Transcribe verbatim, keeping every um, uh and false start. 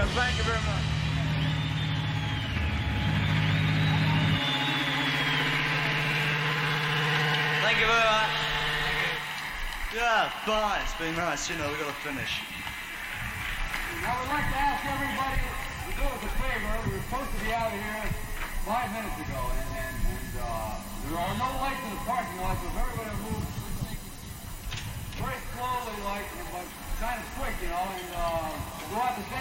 go. Thank you very much. Thank you very much. Thank you. Yeah, bye. It's been nice. You know, we've got to finish. I would like to ask everybody to do us a favor. We were supposed to be out of here five minutes ago, and, and, and uh, there are no lights in the parking lot, so if everybody moves very slowly, like, but kind of quick, you know, and uh, go out the same